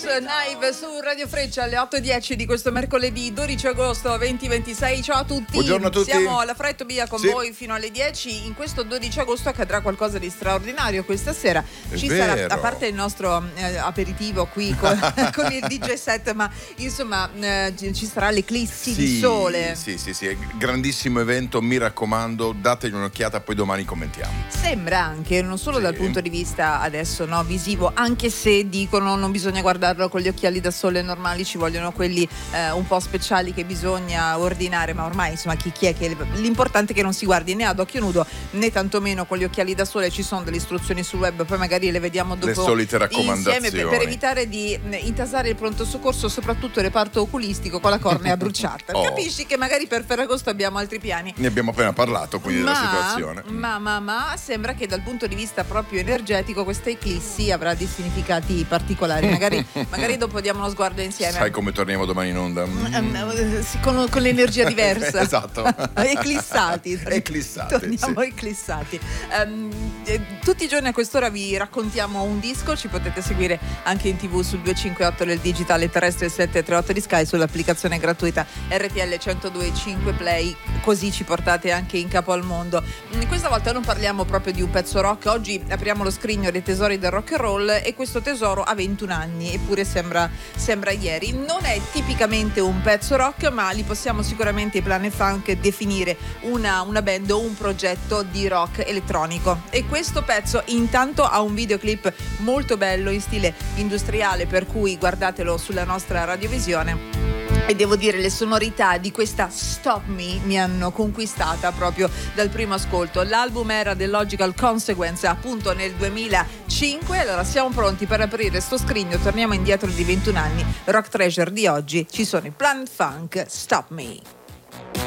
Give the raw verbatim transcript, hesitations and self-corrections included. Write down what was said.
Nive su Radio Freccia alle otto e dieci di questo mercoledì dodici agosto duemilaventisei. Ciao a tutti. Buongiorno a tutti. Siamo alla Fra e Tobia con sì. voi fino alle dieci. In questo dodici agosto accadrà qualcosa di straordinario questa sera. È Ci vero. sarà, a parte il nostro eh, aperitivo qui con, con il D J set, ma insomma eh, ci sarà l'eclissi sì, di sole. Sì, sì, sì, grandissimo evento, mi raccomando, dategli un'occhiata, poi domani commentiamo. Sembra anche, non solo Sì. dal punto di vista adesso no, visivo, anche se dicono non bisogna guardarlo con gli occhiali da sole normali, ci vogliono quelli eh, un po' speciali che bisogna ordinare, ma ormai insomma chi, chi è che l'importante è che non si guardi né ad occhio nudo né tantomeno con gli occhiali da sole. Ci sono delle istruzioni sul web, poi magari le vediamo dopo, le solite raccomandazioni insieme, per, per evitare di intasare il pronto soccorso, soprattutto il reparto oculistico con la cornea bruciata. Oh. Capisci che magari per Ferragosto abbiamo altri piani. Ne abbiamo appena parlato quindi ma, della situazione. Ma, ma, ma sembra che dal punto di vista proprio energetico questa eclissi avrà dei significati particolari. Magari, magari dopo diamo uno sguardo insieme. Sai come torniamo domani in onda? Mm. Con, con l'energia diversa. Esatto. Eclissati. Eclissati. Torniamo sì. eclissati. Um, eh, tutti i giorni a quest'ora vi raccontiamo un disco. Ci potete seguire anche in tv sul duecentocinquantotto del digitale terrestre sette tre otto di Sky, sull'applicazione gratuita R T L centodue e cinque Play, così ci portate anche in capo al mondo. Questa volta non parliamo proprio di un pezzo rock. Oggi apriamo lo scrigno dei tesori del rock and roll e questo tesoro ha ventuno anni, eppure sembra, sembra ieri. Non è tipicamente un pezzo rock, ma li possiamo sicuramente, i Planet Funk, definire una, una band o un progetto di rock elettronico. E questo pezzo intanto ha un videoclip molto bello in stile industriale, per cui guardatelo sulla nostra radiovisione. E devo dire, le sonorità di questa Stop Me mi hanno conquistata proprio dal primo ascolto. L'album era The Logical Consequence, appunto nel duemilacinque. Allora siamo pronti per aprire sto scrigno, torniamo indietro di ventuno anni. Rock Treasure di oggi, ci sono i Planet Funk, Stop Me.